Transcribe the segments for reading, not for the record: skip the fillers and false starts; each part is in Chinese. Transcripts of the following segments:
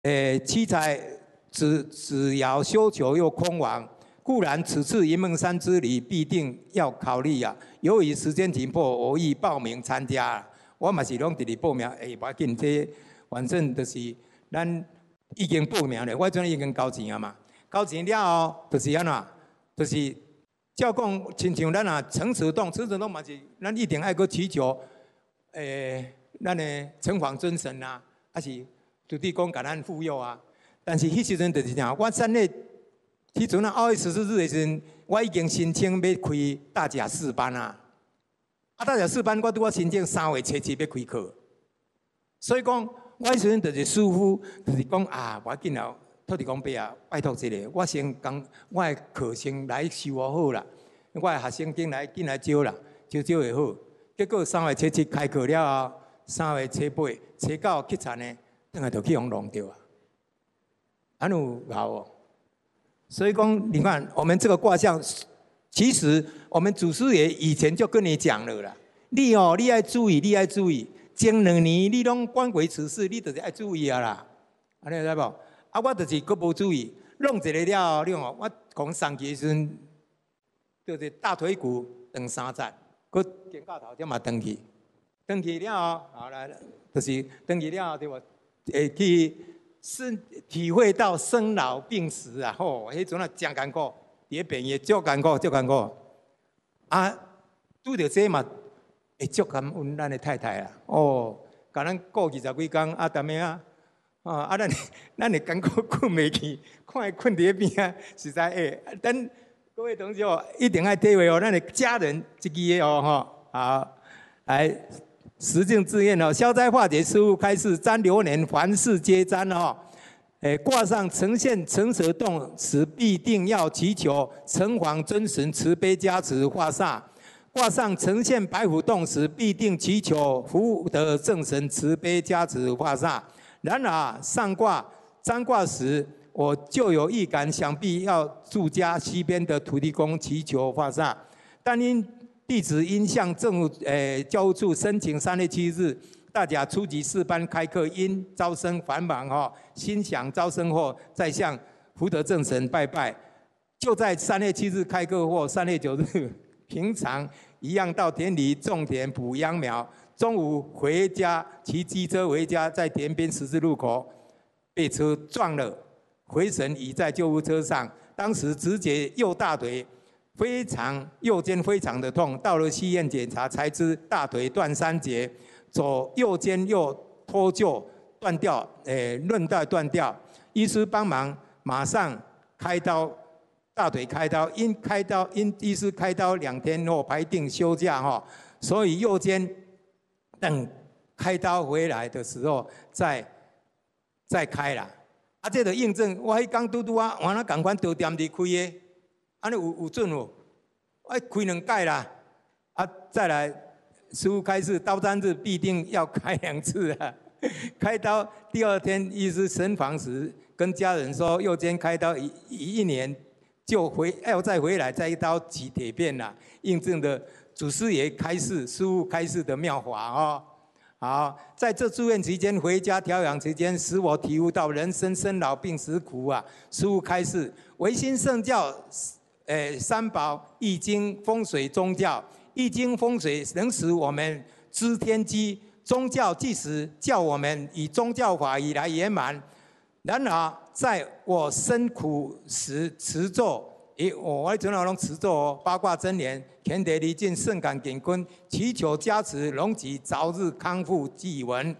七彩只爻修求又空亡，固然此次云梦山之旅必定要考虑啊。由于时间紧迫，我已报名参加。我嘛是拢直直报名，无要紧，这反正就是咱已经报名了，我阵已经交钱啊嘛。交钱了后，就是安怎？就是照讲，亲像咱啊陈池洞嘛是，咱一定爱去祈求，咱的城隍尊神啊，还是土地公给咱护佑啊。但是迄时阵就是啥，我3月迄阵啊2月14日的时阵，我已经申请要开大甲4班啊。大甲4班我拄我申请3月7日要开课，所以讲我迄时阵就是师傅，就是讲啊，无要紧啊，土地公伯啊，拜托一下，我先讲我的课先来修好啦，我的学生紧来招啦，招会好。结果3月7日开课了后，3月7、8、7、9去田呢，等下就去互弄掉啊。安有好哦，所以讲，你看我们这个卦象，其实我们祖师爷以前就跟你讲了啦。你要注意，前2年你拢管过此事，你就是要注意啊啦。安尼知无？啊，我就是佫无注意，弄一个了后，你看我讲上期时阵，就是大腿骨断3节，佫肩胛头这嘛断去了后，好来，就是断去了后，对无？会去。体会到生老病死啊！迄阵啊真艰苦，伫病院足艰苦。啊，拄着这嘛，会足感恩咱的太太啊！甲咱顾20几工，啊，逐暝啊，咱会艰苦困袂去，看伊困伫咧边啊，实在咱各位同学一定要体会哦，咱的家人这支的好，来。实证自验哦，消灾化解师父开示，占流年凡事皆占哦。卦上呈现成蛇动时，必定要祈求城隍尊神慈悲加持化煞；卦上呈现白虎动时，必定祈求福德正神慈悲加持化煞。然而上卦占卦时，我就有预感，想必要住家西边的土地公祈求化煞，但因弟子应向政务教务处申请3月7日大甲初级4班开课，因招生繁忙心想招生后再向福德正神拜拜。就在3月7日开课或3月9日，平常一样到田里种田补秧苗，中午回家骑机车回家，在田边十字路口被车撞了，回神已在救护车上，当时直觉右大腿。右肩非常的痛，到了西院检查才知大腿断3节，左右肩又脱臼断掉，韧带断掉。医师帮忙，马上开刀，大腿开刀，因医师开刀2天后排定休假所以右肩等开刀回来的时候再开啦。啊，这个印证我迄天拄啊，我那赶快到店里开的。安尼有准无？开2届啦，啊，再来师父开示，刀山日必定要开2次啊。开刀第2天，医师审访时跟家人说，右肩开刀1年就要再回来，再一刀起铁片啦，印证的祖师爷开示、师父开示的妙法好，在这住院期间，回家调养期间，使我体悟到人生生老病死苦啊。师父开示，唯心圣教。三宝、易经、风水、宗教，易经风水能使我们知天机，宗教即使叫我们以宗教法语来圆满。然而，在我生苦时持咒，我阵拢持咒八卦真言，乾德离境，圣感乾坤，祈求加持龙吉早日康复祭文，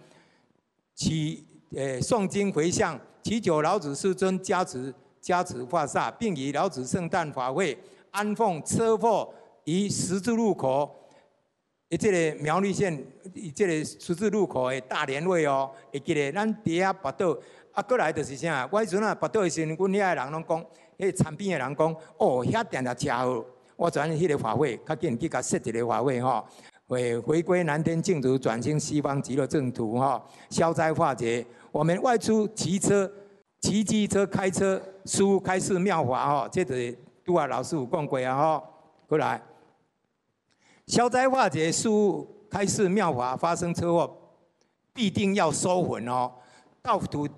诵经回向，祈求老子师尊加持化煞，并以老子圣诞法会安奉车祸于十字路口，这个苗栗县这个十字路口的大连位会记得咱底下跋倒，过来就是啥？我迄阵跋倒的时阵，阮遐的人拢讲，迄田边的人讲，遐定车祸。我转迄个法会，较紧去甲设一个法会回归南天净土，转型西方极乐净土消灾化解。我们外出骑机车、开车，师父开示妙法这个拄啊老师有讲过过来，消灾化解，师父开示妙法，发生车祸必定要收魂到